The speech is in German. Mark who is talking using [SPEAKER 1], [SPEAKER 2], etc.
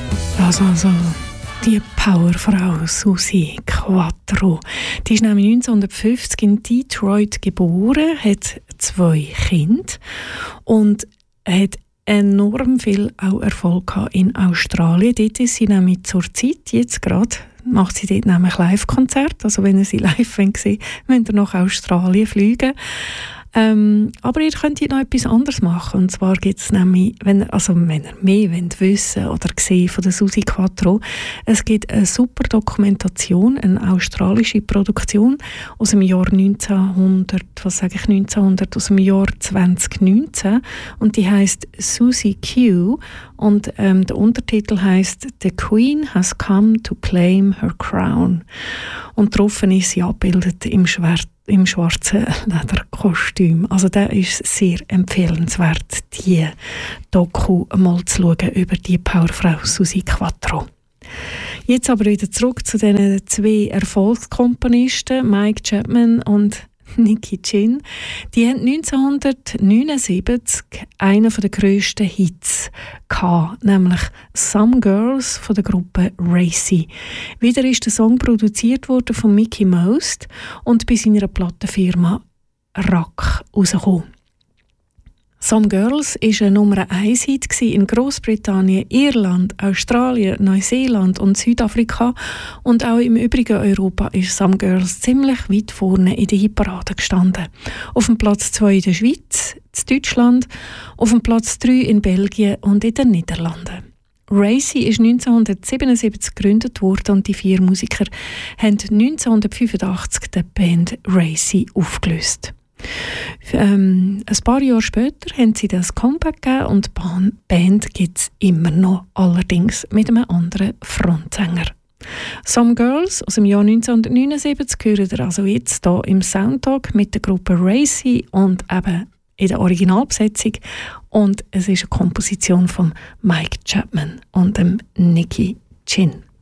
[SPEAKER 1] Also, die Powerfrau Suzi Quatro. Die ist nämlich 1950 in Detroit geboren, hat 2 Kinder und hat enorm viel auch Erfolg gehabt in Australien. Dort ist sie nämlich zur Zeit, jetzt gerade, macht sie dort nämlich Live-Konzerte. Also wenn ihr sie live sehen wollt, müsst ihr nach Australien fliegen. Aber ihr könnt noch etwas anderes machen. Und zwar gibt es nämlich, wenn ihr mehr wissen oder sehen von der Suzi Quatro, es gibt eine super Dokumentation, eine australische Produktion aus dem Jahr 1900, aus dem Jahr 2019. Und die heisst Suzi Q. Und der Untertitel heisst «The Queen has come to claim her crown». Und darauf ist sie abgebildet im schwarzen Lederkostüm. Also der ist sehr empfehlenswert, die Doku mal zu schauen über die Powerfrau Suzi Quatro. Jetzt aber wieder zurück zu diesen 2 Erfolgskomponisten, Mike Chapman und Nicky Chinn. Die haben 1979 einen der grössten Hits gehabt, nämlich «Some Girls» von der Gruppe Racy. Wieder ist der Song produziert worden von Mickey Most und bei seiner Plattenfirma RAK rausgekommen. «Some Girls» war ein Nummer-1-Hit in Großbritannien, Irland, Australien, Neuseeland und Südafrika. Und auch im übrigen Europa ist «Some Girls» ziemlich weit vorne in der Hitparade gestanden. Auf dem Platz 2 in der Schweiz, in Deutschland, auf dem Platz 3 in Belgien und in den Niederlanden. Racy ist 1977 gegründet worden und die 4 Musiker haben 1985 die Band Racy aufgelöst. Ein paar Jahre später haben sie das Comeback gegeben und die Band gibt es immer noch, allerdings mit einem anderen Frontsänger. «Some Girls» aus dem Jahr 1979 hören ihr also jetzt hier im Soundtalk mit der Gruppe Racy und eben in der Originalbesetzung. Und es ist eine Komposition von Mike Chapman und dem Nicky Chinn.